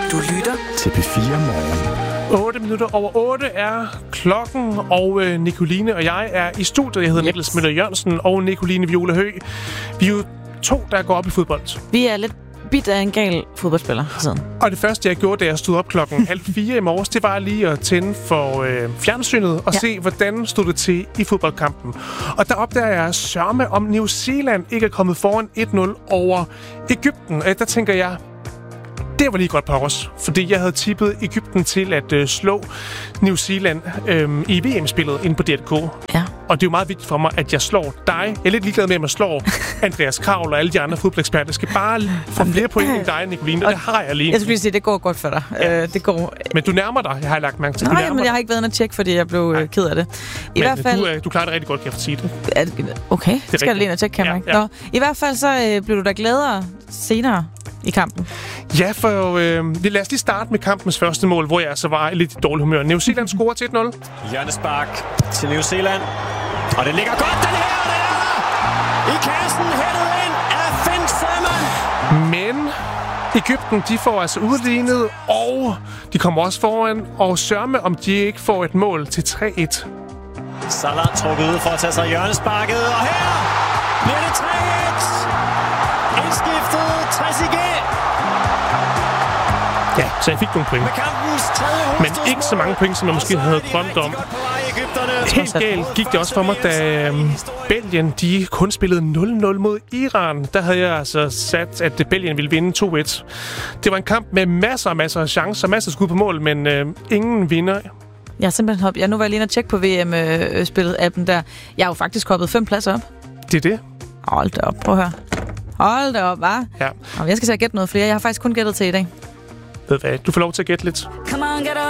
Du lytter til P4 Morgen. 8 minutter over 8 er klokken, og Nicoline og jeg er i studiet. Jeg hedder Niklas Møller Jørgensen og Nicoline Viola Høgh. Vi er jo to, der går op i fodbold. Vi er lidt bidt af en gal fodboldspiller siden. Og det første, jeg gjorde, da jeg stod op klokken 3:30 i morges, det var lige at tænde for fjernsynet og se, hvordan stod det til i fodboldkampen. Og der opdager jeg sørme, om New Zealand ikke er kommet foran 1-0 over Egypten. Der tænker jeg, det var lige godt på os, fordi jeg havde tippet Egypten til at slå New Zealand i VM-spillet inde på DRK. Ja. Og det er jo meget vigtigt for mig, at jeg slår dig. Jeg er lidt ligeglad med, at man slår Andreas Kravl og alle de andre fodboldeksperter. Jeg skal bare få flere point end dig, Nicoline, og det har jeg lige. Jeg skulle lige sige, det går godt for dig. Ja. Det går. Men du nærmer dig, jeg har lagt mærke til. Nej, men jeg har ikke været inde og tjekke, fordi jeg blev ked af det. I hvert fald, du klarer det rigtig godt, kan jeg sige det. Okay, det skal jeg lige ind og tjekke, kan man ikke? Nå, i hvert fald så blev du da gladere senere i kampen. Ja, for lad os lige starte med kampens første mål, hvor jeg så var lidt i dårlig humør. New Zealand scorer til 1-0. Hjørnespark til New Zealand. Og det ligger godt, den her, og det er der! I kassen, hættet ind af Finn Salmon. Men Egypten, de får altså udlignet, og de kommer også foran, og sørme, om de ikke får et mål til 3-1. Salah trukket ud for at tage sig hjørnesparket, og her bliver det 3-1. Indskiftet Trezeguet. Ja, så jeg fik nogle point. Men ikke så mange point, som jeg måske havde drømt om. Helt galt gik det også for mig, da Belgien de kun spillede 0-0 mod Iran. Der havde jeg altså sat, at Belgien ville vinde 2-1. Det var en kamp med masser af chancer, masser af skud på mål, men ingen vinder. Jeg er simpelthen hoppet. Jeg nu var jeg lige inde og tjekke på VM-spillet-appen der. Jeg har jo faktisk hoppet 5 pladser op. Det er det. Hold da op, prøv at høre. Hold da op, hva'? Ja. Jeg skal så gætte noget flere. Jeg har faktisk kun gættet til i dag. Ved hvad? Du får lov til at gætte lidt.